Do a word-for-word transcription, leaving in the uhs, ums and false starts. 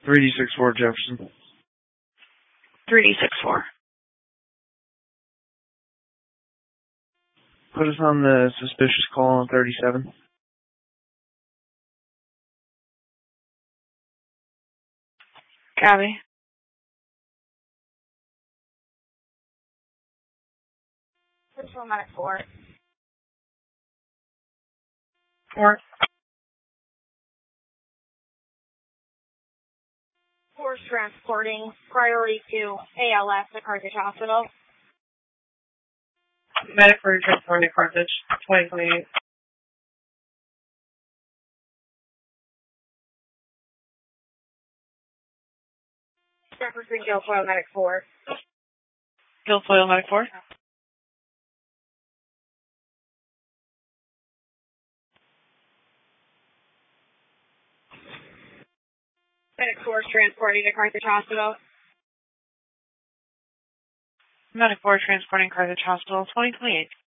three D six four Jefferson. three D six four. Put us on the suspicious call on thirty-seven. Copy. Central Medic four. Four. Force transporting. Priority to A L S at Carthage Hospital. Medic for transporting to Carthage. twenty twenty-eight. Jefferson Guilfoyle Medic four. Guilfoyle Medic four. Medic four transporting to Carthage Hospital. Medic four transporting Carthage Hospital. twenty twenty-eight.